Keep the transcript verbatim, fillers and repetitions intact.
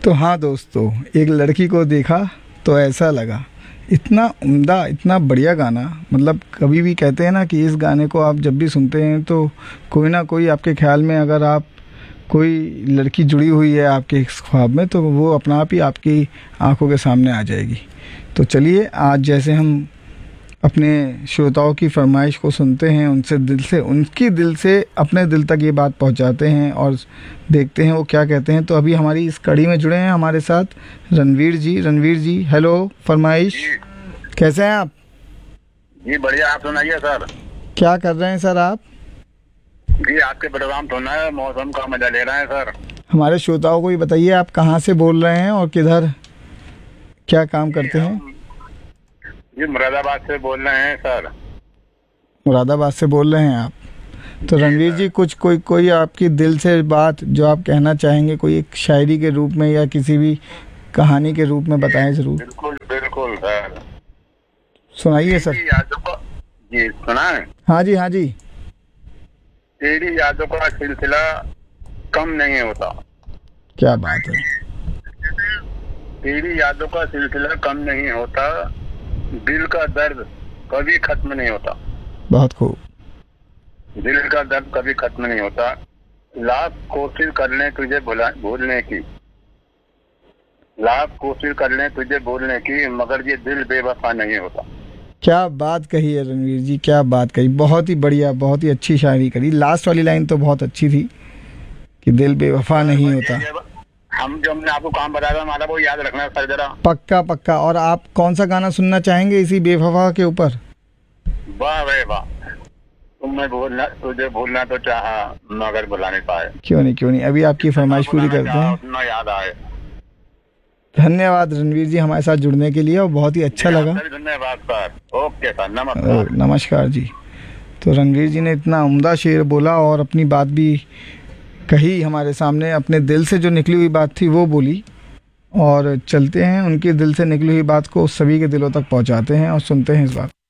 तो हाँ दोस्तों, एक लड़की को देखा तो ऐसा लगा। इतना उम्दा, इतना बढ़िया गाना। मतलब कभी भी कहते हैं ना कि इस गाने को आप जब भी सुनते हैं तो कोई ना कोई आपके ख्याल में, अगर आप कोई लड़की जुड़ी हुई है आपके इस ख्वाब में, तो वो अपना आप ही आपकी आंखों के सामने आ जाएगी। तो चलिए, आज जैसे हम अपने श्रोताओं की फरमाइश को सुनते हैं, उनसे दिल से, उनकी दिल से अपने दिल तक ये बात पहुंचाते हैं और देखते हैं वो क्या कहते हैं। तो अभी हमारी इस कड़ी में जुड़े हैं हमारे साथ रणवीर जी। रणवीर जी, हेलो। फरमाइश, कैसे हैं आप? जी बढ़िया, आप सुनाइए सर। क्या कर रहे हैं सर आप? जी आपके प्रोग्राम सुनना है, मौसम का मजा ले रहे हैं सर। हमारे श्रोताओं को भी बताइए, आप कहाँ से बोल रहे हैं और किधर क्या काम करते हैं? जी मुरादाबाद से बोल रहे हैं सर। मुरादाबाद से बोल रहे हैं आप? तो रणवीर जी, कुछ कोई कोई आपकी दिल से बात जो आप कहना चाहेंगे, कोई एक शायरी के रूप में या किसी भी कहानी के रूप में बताएं ज़रूर। बिल्कुल बिल्कुल सर, सुनाइए सर। यादों का, जी सुना है। हाँ जी, हाँ जी। तेरी यादों का सिलसिला कम नहीं होता। क्या बात है। तेरी यादों का सिलसिला कम नहीं होता, दिल का दर्द कभी खत्म नहीं होता। बहुत खूब। दिल का दर्द कभी खत्म नहीं होता। लाख कोशिश कर लें तुझे भुला भूलने की, लाख कोशिश कर लें तुझे भूलने की, मगर ये दिल बेवफा नहीं होता। क्या बात कही है रणवीर जी, क्या बात कही। बहुत ही बढ़िया, बहुत ही अच्छी शायरी करी। लास्ट वाली लाइन तो बहुत अच्छी थी कि दिल बेवफा नहीं होता। हम जो हमने आपको काम बताया था हमारा, वो याद रखना सर जरा। पक्का पक्का। और आप कौन सा गाना सुनना चाहेंगे इसी बेवफा के ऊपर? वाह वाह वाह, तुम्हें भूलना तुझे भूलना तो चाहा मगर भुला नहीं पाए। क्यों नहीं, क्यों नहीं। अभी आपकी फरमाइश पूरी करते हैं। उतना याद आए। धन्यवाद रणवीर जी हमारे साथ जुड़ने के लिए, और बहुत ही अच्छा लगा। धन्यवाद सर। ओके सर, नमस्कार। नमस्कार जी। तो रणवीर जी ने इतना उम्दा शेर बोला और अपनी बात भी कही हमारे सामने, अपने दिल से जो निकली हुई बात थी वो बोली। और चलते हैं, उनके दिल से निकली हुई बात को सभी के दिलों तक पहुंचाते हैं और सुनते हैं इस बात।